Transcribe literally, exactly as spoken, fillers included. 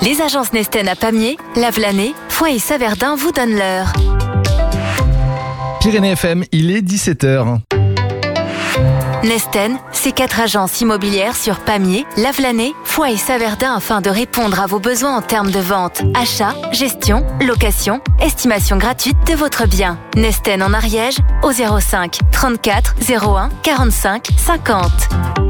Les agences Nesten à Pamiers, Lavelanet, Foix et Saverdin vous donnent l'heure. Pyrénées F M, il est dix-sept heures. Nesten, c'est quatre agences immobilières sur Pamiers, Lavelanet, Foix et Saverdin afin de répondre à vos besoins en termes de vente, achat, gestion, location, estimation gratuite de votre bien. Nesten en Ariège au zéro cinq trente-quatre zéro un quarante-cinq cinquante.